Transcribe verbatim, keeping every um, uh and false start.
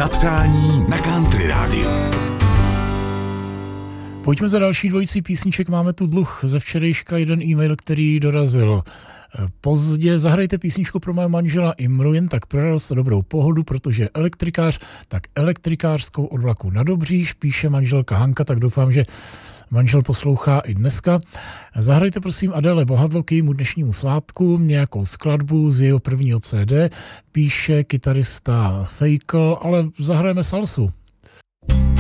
Na přání na Country rádiu. Pojďme za další dvojicí písniček. Máme tu dluh ze včerejška, jeden e-mail, který dorazil pozdě. Zahrajte písničku pro mého manžela Imru, jen tak pro radost a dobrou pohodu, protože je elektrikář, tak elektrikářskou od vlaku na Dobříš, píše manželka Hanka, tak doufám, že manžel poslouchá i dneska. Zahrajte prosím Adele Bohadlo k jejímu dnešnímu svátku nějakou skladbu z jeho prvního C D, píše kytarista Fejkl, ale zahrajeme salsu.